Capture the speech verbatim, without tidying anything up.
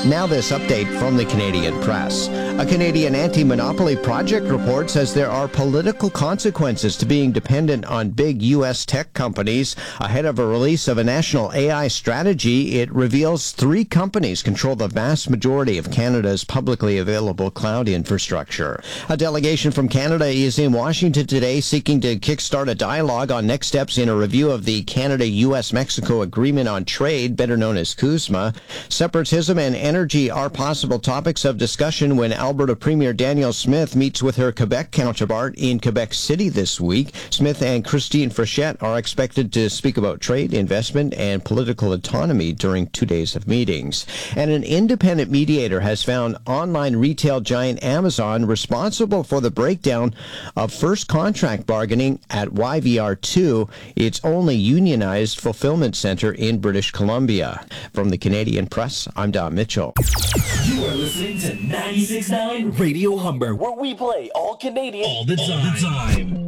Now this update from the Canadian Press. A Canadian anti-monopoly project report says there are political consequences to being dependent on big U S tech companies. Ahead of a release of a national A I strategy, it reveals three companies control the vast majority of Canada's publicly available cloud infrastructure. A delegation from Canada is in Washington today seeking to kickstart a dialogue on next steps in a review of the Canada-U S Mexico Agreement on Trade, better known as CUSMA. Separatism and energy are possible topics of discussion when Alberta Premier Danielle Smith meets with her Quebec counterpart in Quebec City this week. Smith and Christine Frechette are expected to speak about trade, investment, and political autonomy during two days of meetings. And an independent mediator has found online retail giant Amazon responsible for the breakdown of first contract bargaining at Y V R two, its only unionized fulfillment center in British Columbia. From the Canadian Press, I'm Don Mitchell. You are listening to ninety-six point nine Radio Humber, where we play all Canadian all the time. All the time.